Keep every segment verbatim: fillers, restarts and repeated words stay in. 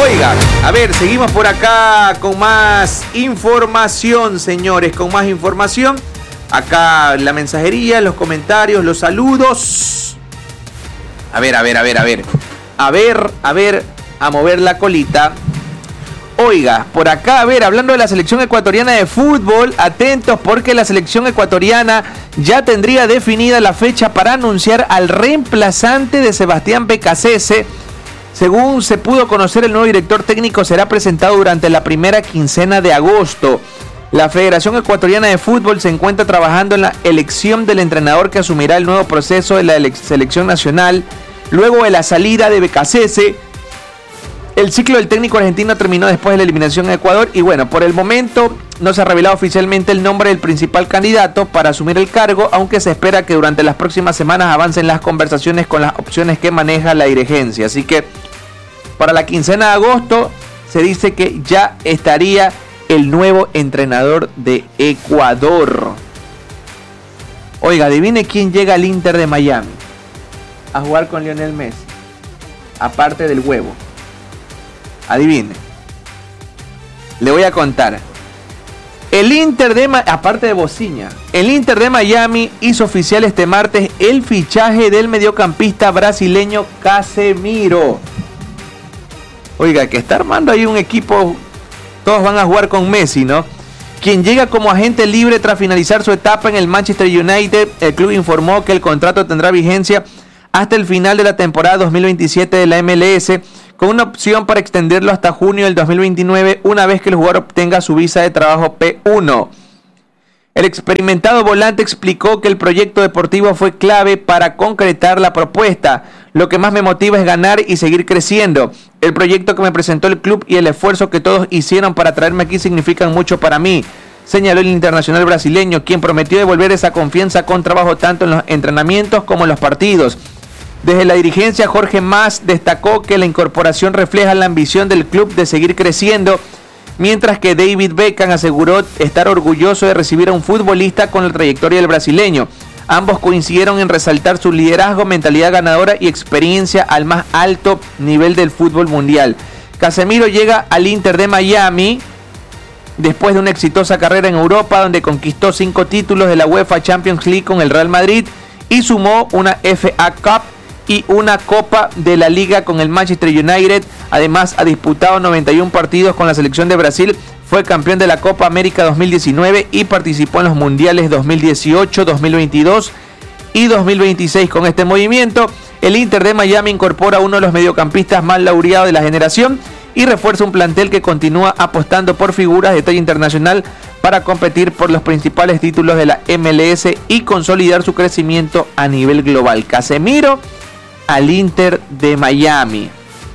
Oiga, a ver, seguimos por acá con más información, señores, con más información. Acá la mensajería, los comentarios, los saludos. A ver, a ver, a ver, a ver. A ver, a ver, a mover la colita. Oiga, por acá, a ver, hablando de la selección ecuatoriana de fútbol, atentos porque la selección ecuatoriana ya tendría definida la fecha para anunciar al reemplazante de Sebastián Becasese. Según se pudo conocer, el nuevo director técnico será presentado durante la primera quincena de agosto. La Federación Ecuatoriana de Fútbol se encuentra trabajando en la elección del entrenador que asumirá el nuevo proceso de la ele- selección nacional. Luego de la salida de Becasese, el ciclo del técnico argentino terminó después de la eliminación de Ecuador. Y bueno, por el momento no se ha revelado oficialmente el nombre del principal candidato para asumir el cargo, aunque se espera que durante las próximas semanas avancen las conversaciones con las opciones que maneja la dirigencia. Así que para la quincena de agosto se dice que ya estaría el nuevo entrenador de Ecuador. Oiga, adivine quién llega al Inter de Miami a jugar con Lionel Messi, aparte del huevo. Adivine. Le voy a contar. El Inter de Ma- aparte de Bociña, el Inter de Miami hizo oficial este martes el fichaje del mediocampista brasileño Casemiro. Oiga, que está armando ahí un equipo, todos van a jugar con Messi, ¿no? Quien llega como agente libre tras finalizar su etapa en el Manchester United. El club informó que el contrato tendrá vigencia hasta el final de la temporada dos mil veintisiete de la M L S, con una opción para extenderlo hasta junio del dos mil veintinueve, una vez que el jugador obtenga su visa de trabajo P uno. El experimentado volante explicó que el proyecto deportivo fue clave para concretar la propuesta. Lo que más me motiva es ganar y seguir creciendo. El proyecto que me presentó el club y el esfuerzo que todos hicieron para traerme aquí significan mucho para mí, señaló el internacional brasileño, quien prometió devolver esa confianza con trabajo tanto en los entrenamientos como en los partidos. Desde la dirigencia, Jorge Mas destacó que la incorporación refleja la ambición del club de seguir creciendo, mientras que David Beckham aseguró estar orgulloso de recibir a un futbolista con la trayectoria del brasileño. Ambos coincidieron en resaltar su liderazgo, mentalidad ganadora y experiencia al más alto nivel del fútbol mundial. Casemiro llega al Inter de Miami después de una exitosa carrera en Europa, donde conquistó cinco títulos de la UEFA Champions League con el Real Madrid y sumó una F A Cup y una Copa de la Liga con el Manchester United. Además, ha disputado noventa y uno partidos con la selección de Brasil, fue campeón de la Copa América dos mil diecinueve y participó en los mundiales dos mil dieciocho, dos mil veintidós y dos mil veintiséis. Con este movimiento, el Inter de Miami incorpora a uno de los mediocampistas más laureados de la generación y refuerza un plantel que continúa apostando por figuras de talla internacional para competir por los principales títulos de la M L S y consolidar su crecimiento a nivel global. Casemiro al Inter de Miami.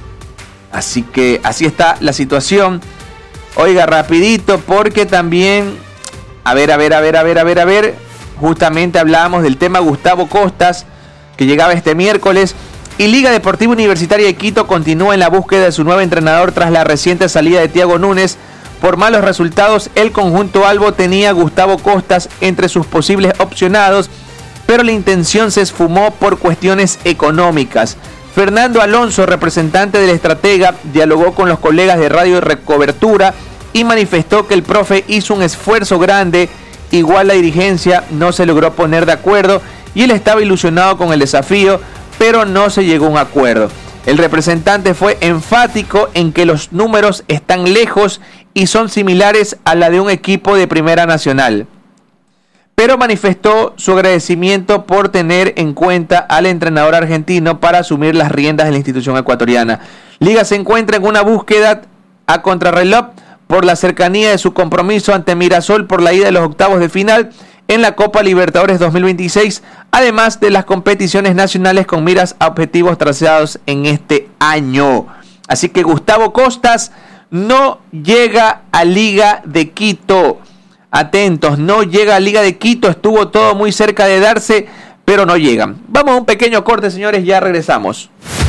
Así que así está la situación. Oiga, rapidito, porque también, a ver, a ver, a ver, a ver, a ver, a ver, justamente hablábamos del tema Gustavo Costas, que llegaba este miércoles, y Liga Deportiva Universitaria de Quito continúa en la búsqueda de su nuevo entrenador tras la reciente salida de Thiago Núñez. Por malos resultados, el conjunto albo tenía a Gustavo Costas entre sus posibles opcionados, pero la intención se esfumó por cuestiones económicas. Fernando Alonso, representante del estratega, dialogó con los colegas de Radio Recobertura y manifestó que el profe hizo un esfuerzo grande. Igual la dirigencia no se logró poner de acuerdo y él estaba ilusionado con el desafío, pero no se llegó a un acuerdo. El representante fue enfático en que los números están lejos y son similares a la de un equipo de Primera Nacional, pero manifestó su agradecimiento por tener en cuenta al entrenador argentino para asumir las riendas de la institución ecuatoriana. Liga se encuentra en una búsqueda a contrarreloj por la cercanía de su compromiso ante Mirasol por la ida de los octavos de final en la Copa Libertadores dos mil veintiséis, además de las competiciones nacionales con miras a objetivos trazados en este año. Así que Gustavo Costas no llega a Liga de Quito. Atentos, no llega a Liga de Quito, estuvo todo muy cerca de darse, pero no llegan. Vamos a un pequeño corte, señores, ya regresamos.